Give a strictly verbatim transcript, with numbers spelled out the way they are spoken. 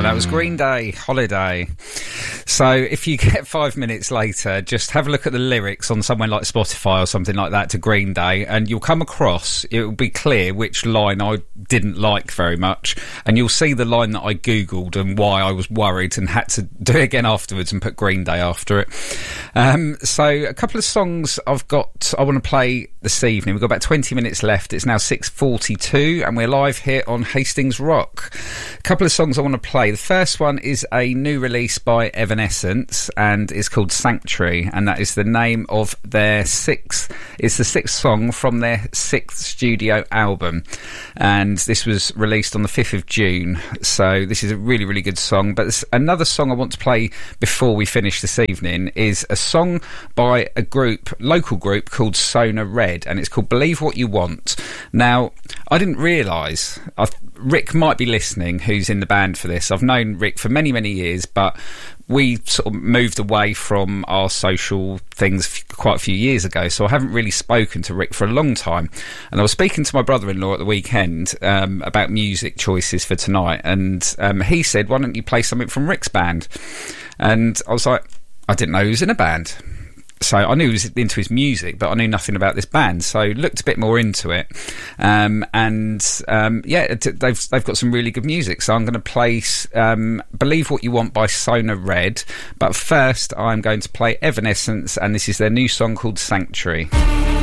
And that was Green Day, Holiday. So if you get five minutes later, just have a look at the lyrics on somewhere like Spotify or something like that to Green Day, and you'll come across, it will be clear which line I didn't like very much, and you'll see the line that I Googled and why I was worried and had to do it again afterwards and put Green Day after it. Um, so a couple of songs I've got, I want to play this evening. We've got about twenty minutes left. It's now six forty-two and we're live here on Hastings Rock. A couple of songs I want to play. The first one is a new release by Evanescence and it's called Sanctuary, and that is the name of their sixth, it's the sixth song from their sixth studio album, and this was released on the fifth of June. So this is a really, really good song. But another song I want to play before we finish this evening is a song by a group, local group called Sona Red, and it's called Believe What You Want. Now, I didn't realise, I've, Rick might be listening, who's in the band for this. I've known Rick for many, many years, but we sort of moved away from our social things quite a few years ago, so I haven't really spoken to Rick for a long time. And I was speaking to my brother-in-law at the weekend um, about music choices for tonight, and um, he said, why don't you play something from Rick's band? And I was like, I didn't know he was in a band. So I knew he was into his music, but I knew nothing about this band. So looked a bit more into it, um, and um, yeah, they've they've got some really good music. So I'm going to play um, "Believe What You Want" by Sona Red. But first, I'm going to play Evanescence, and this is their new song called "Sanctuary."